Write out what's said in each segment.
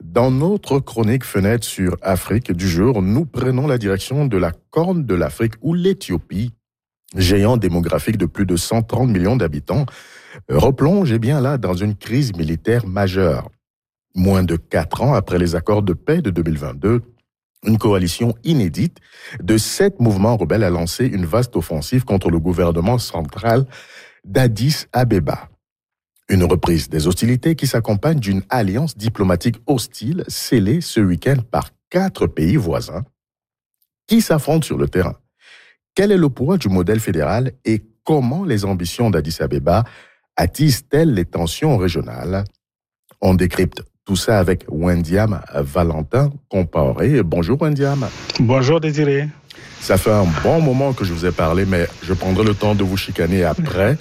Dans notre chronique Fenêtre sur Afrique du jour, nous prenons la direction de la Corne de l'Afrique où l'Éthiopie, géant démographique de plus de 130 millions d'habitants, replonge bien là dans une crise militaire majeure. Moins de 4 ans après les accords de paix de 2022, une coalition inédite de 7 mouvements rebelles a lancé une vaste offensive contre le gouvernement central d'Addis Abeba. Une reprise des hostilités qui s'accompagne d'une alliance diplomatique hostile scellée ce week-end par 4 pays voisins qui s'affrontent sur le terrain. Quel est le poids du modèle fédéral et comment les ambitions d'Addis Abeba attisent-elles les tensions régionales? On décrypte tout ça avec Wendiam Valentin Compaoré. Bonjour Wendiam. Bonjour Désiré. Ça fait un bon moment que je vous ai parlé, mais je prendrai le temps de vous chicaner après.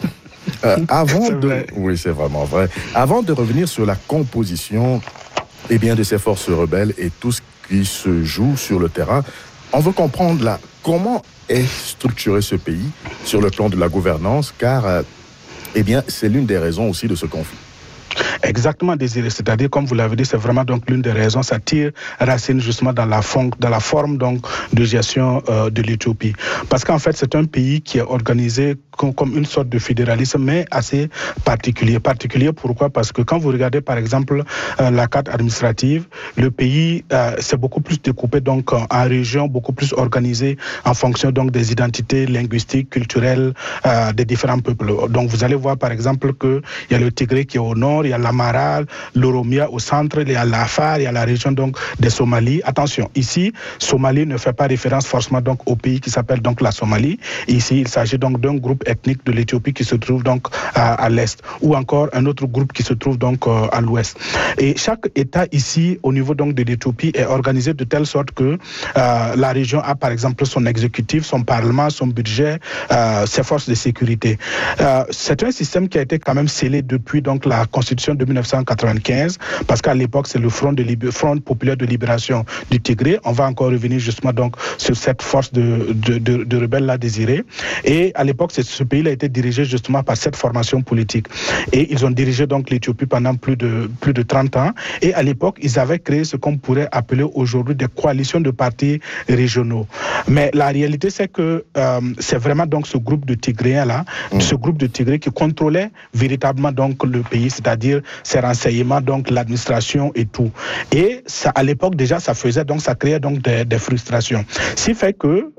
Oui, c'est vraiment vrai. Avant de revenir sur la composition de ces forces rebelles et tout ce qui se joue sur le terrain, on veut comprendre là comment est structuré ce pays sur le plan de la gouvernance, car c'est l'une des raisons aussi de ce conflit. Exactement, Désiré. C'est-à-dire, comme vous l'avez dit, c'est vraiment donc l'une des raisons. Ça tire racine justement dans la forme donc de gestion de l'Éthiopie. Parce qu'en fait, c'est un pays qui est organisé comme une sorte de fédéralisme, mais assez particulier. Particulier pourquoi? Parce que quand vous regardez par exemple la carte administrative, le pays c'est beaucoup plus découpé donc en régions, beaucoup plus organisé en fonction donc des identités linguistiques, culturelles des différents peuples. Donc vous allez voir par exemple qu'il y a le Tigré qui est au nord, il y a l'Amara, l'Oromia au centre, il y a l'Afar, il y a la région donc des Somalies. Attention, ici, Somalie ne fait pas référence forcément donc au pays qui s'appelle donc la Somalie. Ici, il s'agit donc d'un groupe ethnique de l'Éthiopie qui se trouve donc à l'est, ou encore un autre groupe qui se trouve donc à l'ouest. Et chaque État ici, au niveau donc de l'Éthiopie, est organisé de telle sorte que la région a par exemple son exécutif, son parlement, son budget, ses forces de sécurité. C'est un système qui a été quand même scellé depuis donc la Constitution de 1995, parce qu'à l'époque c'est le Front populaire de libération du Tigré. On va encore revenir justement donc sur cette force de rebelles là désirée. Et à l'époque, ce pays a été dirigé justement par cette formation politique. Et ils ont dirigé donc l'Éthiopie pendant plus de 30 ans. Et à l'époque, ils avaient créé ce qu'on pourrait appeler aujourd'hui des coalitions de partis régionaux. Mais la réalité, c'est que c'est vraiment donc ce groupe de Tigréens là, ce groupe de Tigrés qui contrôlait véritablement donc le pays, c'est-à-dire ses renseignements, donc l'administration et tout. Et ça, à l'époque déjà, ça créait donc des frustrations. Ce qui fait que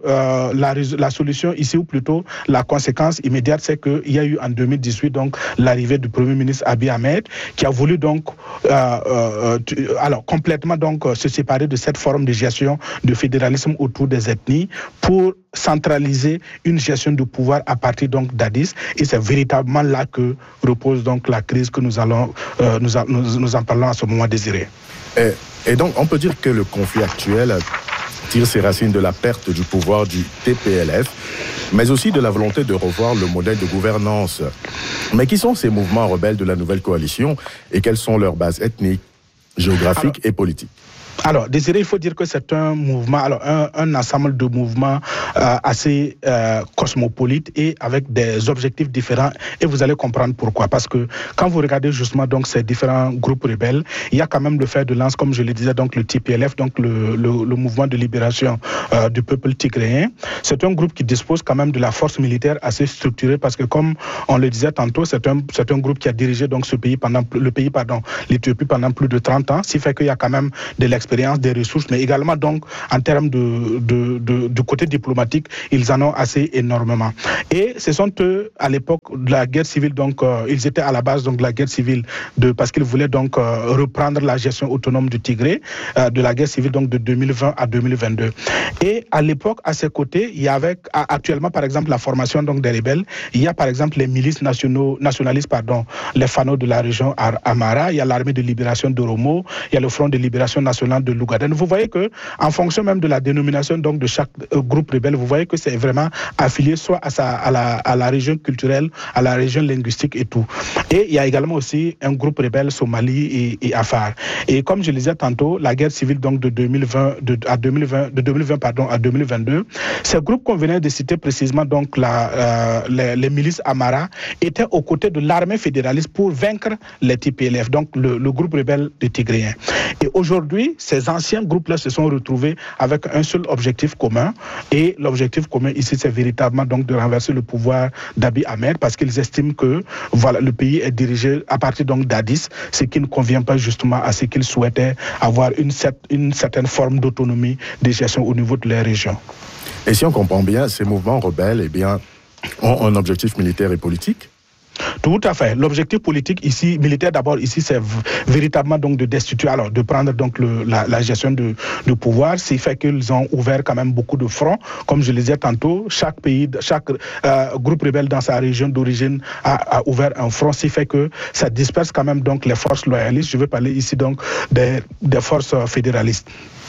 la solution ici, ou plutôt la conséquence immédiate, c'est qu'il y a eu en 2018 donc l'arrivée du Premier ministre Abiy Ahmed, qui a voulu donc complètement donc se séparer de cette forme de gestion de fédéralisme autour des ethnies pour centraliser une gestion de pouvoir à partir donc d'Addis. Et c'est véritablement là que repose donc la crise que nous en parlons à ce moment désiré. Et donc, on peut dire que le conflit actuel tire ses racines de la perte du pouvoir du TPLF, mais aussi de la volonté de revoir le modèle de gouvernance. Mais qui sont ces mouvements rebelles de la nouvelle coalition et quelles sont leurs bases ethniques, géographiques et politiques? Alors, Désiré, il faut dire que c'est un mouvement, un ensemble de mouvements assez cosmopolites et avec des objectifs différents. Et vous allez comprendre pourquoi. Parce que quand vous regardez justement donc ces différents groupes rebelles, il y a quand même le fer de lance, comme je le disais, donc le TPLF, donc le mouvement de libération du peuple tigréen. C'est un groupe qui dispose quand même de la force militaire assez structurée parce que, comme on le disait tantôt, c'est un groupe qui a dirigé donc l'Éthiopie pendant plus de 30 ans, ce qui fait qu'il y a quand même de l'expérience, des ressources, mais également donc en termes du côté diplomatique, ils en ont assez énormément. Et ce sont eux, à l'époque de la guerre civile, donc ils étaient à la base donc de la guerre civile parce qu'ils voulaient donc reprendre la gestion autonome du Tigré, de la guerre civile donc de 2020 à 2022. Et à l'époque, à ses côtés, il y avait actuellement par exemple la formation donc des rebelles. Il y a par exemple les milices nationalistes, les Fano de la région Amara, il y a l'armée de libération d'Oromo, il y a le Front de libération nationale justement de l'Ogaden. Vous voyez que, en fonction même de la dénomination donc de chaque groupe rebelle, vous voyez que c'est vraiment affilié soit à la région culturelle, à la région linguistique et tout. Et il y a également aussi un groupe rebelle Somali et Afar. Et comme je le disais tantôt, la guerre civile donc de 2020 à 2022, ces groupes qu'on venait de citer précisément, donc les milices Amara, étaient aux côtés de l'armée fédéraliste pour vaincre les TPLF, donc le groupe rebelle des Tigréens. Et aujourd'hui, ces anciens groupes-là se sont retrouvés avec un seul objectif commun. Et l'objectif commun ici, c'est véritablement donc de renverser le pouvoir d'Abiy Ahmed, parce qu'ils estiment que voilà, le pays est dirigé à partir donc d'Addis, ce qui ne convient pas justement à ce qu'ils souhaitaient avoir une certaine forme d'autonomie de gestion au niveau de leur région. Et si on comprend bien, ces mouvements rebelles, eh bien, ont un objectif militaire et politique? Tout à fait. L'objectif politique ici, militaire d'abord ici, c'est véritablement donc de destituer, alors de prendre donc la gestion du pouvoir. C'est fait qu'ils ont ouvert quand même beaucoup de fronts. Comme je le disais tantôt, chaque groupe rebelle dans sa région d'origine a ouvert un front. C'est fait que ça disperse quand même donc les forces loyalistes. Je vais parler ici donc des forces fédéralistes.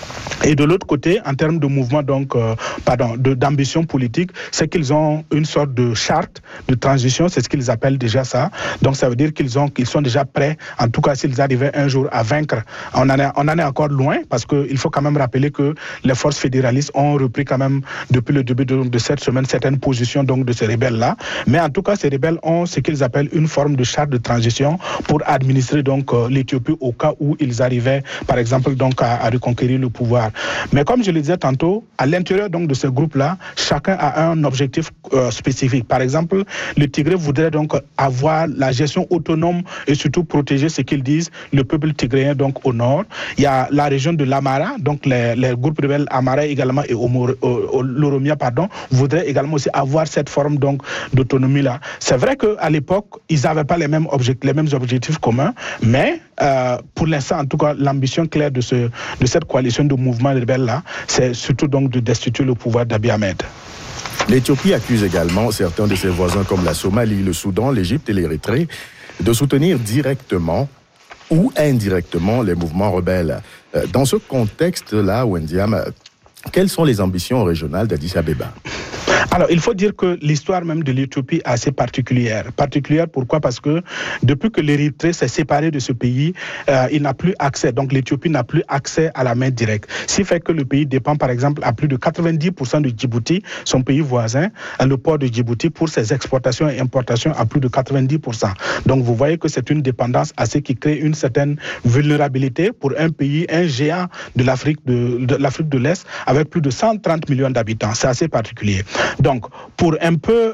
Et de l'autre côté, en termes de mouvement, donc, d'ambition politique, c'est qu'ils ont une sorte de charte de transition, c'est ce qu'ils appellent déjà ça. Donc, ça veut dire qu'ils sont déjà prêts, en tout cas, s'ils arrivaient un jour à vaincre. On en est encore loin, parce qu'il faut quand même rappeler que les forces fédéralistes ont repris quand même, depuis le début de cette semaine, certaines positions donc, de ces rebelles-là. Mais en tout cas, ces rebelles ont ce qu'ils appellent une forme de charte de transition pour administrer donc l'Éthiopie au cas où ils arrivaient, par exemple, donc, à reconquérir le pouvoir. Mais comme je le disais tantôt, à l'intérieur donc de ce groupe-là, chacun a un objectif spécifique. Par exemple, le Tigré voudrait donc avoir la gestion autonome et surtout protéger ce qu'ils disent, le peuple tigréen donc au nord. Il y a la région de l'Amara, donc les groupes rebelles Amara également et l'Oromia, voudraient également aussi avoir cette forme donc d'autonomie-là. C'est vrai qu'à l'époque, ils n'avaient pas les mêmes objectifs communs, mais pour l'instant, en tout cas, l'ambition claire de cette coalition de mouvements rebelles-là, c'est surtout donc de destituer le pouvoir d'Abiy Ahmed. L'Éthiopie accuse également certains de ses voisins comme la Somalie, le Soudan, l'Égypte et l'Érythrée de soutenir directement ou indirectement les mouvements rebelles. Dans ce contexte-là, Wendiam, quelles sont les ambitions régionales d'Addis Abeba? Alors, il faut dire que l'histoire même de l'Éthiopie est assez particulière. Particulière pourquoi? Parce que depuis que l'Érythrée s'est séparée de ce pays, il n'a plus accès. Donc, l'Éthiopie n'a plus accès à la main directe. Ce qui fait que le pays dépend, par exemple, à plus de 90% de Djibouti, son pays voisin, le port de Djibouti, pour ses exportations et importations à plus de 90%. Donc, vous voyez que c'est une dépendance assez qui crée une certaine vulnérabilité pour un pays, un géant de l'Afrique de l'Est, avec plus de 130 millions d'habitants. C'est assez particulier. Donc, pour un peu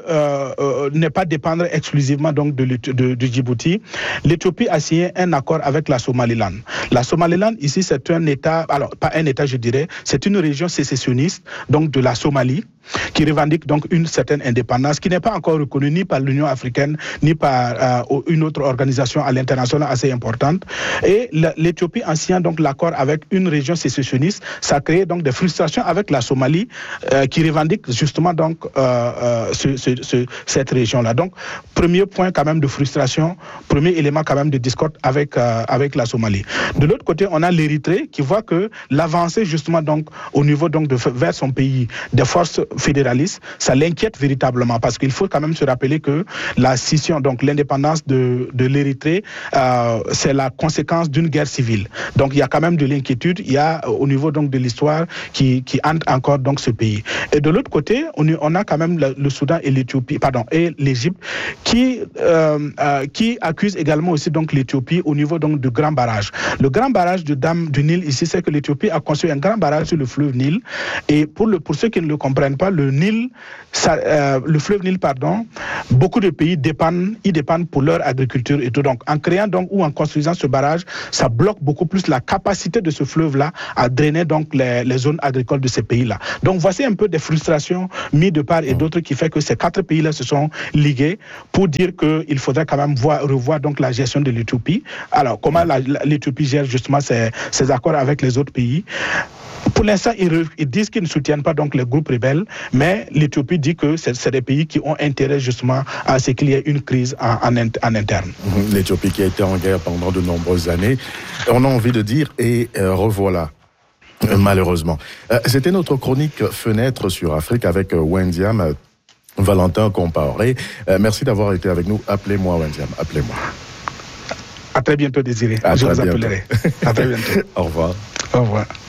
ne pas dépendre exclusivement donc de Djibouti, l'Éthiopie a signé un accord avec la Somaliland. La Somaliland, ici, c'est un État, alors pas un État, je dirais, c'est une région sécessionniste, donc de la Somalie, qui revendique donc une certaine indépendance, qui n'est pas encore reconnue ni par l'Union africaine, ni par une autre organisation à l'international assez importante. Et l'Éthiopie, en signant donc l'accord avec une région sécessionniste, ça a créé donc des frustrations avec la Somalie, qui revendique justement donc cette région-là. Donc, premier point quand même de frustration, premier élément quand même de discorde avec la Somalie. De l'autre côté, on a l'Érythrée qui voit que l'avancée justement donc au niveau donc vers son pays des forces fédéralistes, ça l'inquiète véritablement parce qu'il faut quand même se rappeler que la scission, donc l'indépendance de l'Érythrée, c'est la conséquence d'une guerre civile. Donc il y a quand même de l'inquiétude, il y a au niveau donc de l'histoire qui hante encore donc ce pays. Et de l'autre côté, on a quand même le Soudan et l'Éthiopie, et l'Égypte qui accusent également aussi donc l'Éthiopie au niveau donc du grand barrage. Le grand barrage du Nil ici, c'est que l'Éthiopie a construit un grand barrage sur le fleuve Nil. Et pour ceux qui ne le comprennent pas, le fleuve Nil, beaucoup de pays dépendent pour leur agriculture et tout. Donc, en créant donc ou en construisant ce barrage, ça bloque beaucoup plus la capacité de ce fleuve-là à drainer donc les zones agricoles de ces pays-là. Donc, voici un peu des frustrations mises de part et d'autre qui fait que ces quatre pays-là se sont ligués pour dire qu'il faudrait quand même revoir donc la gestion de l'Éthiopie. Alors, comment l'Éthiopie gère justement ses accords avec les autres pays? Pour l'instant, ils disent qu'ils ne soutiennent pas donc les groupes rebelles, mais l'Éthiopie dit que c'est des pays qui ont intérêt justement à ce qu'il y ait une crise en interne. L'Éthiopie qui a été en guerre pendant de nombreuses années, on a envie de dire, et revoilà. Malheureusement. C'était notre chronique Fenêtre sur Afrique avec Wendiam Valentin Compaoré. Merci d'avoir été avec nous. Appelez-moi Wendiam, appelez-moi. À très bientôt, Désiré. Je vous appellerai. À très bientôt. Au revoir. Au revoir.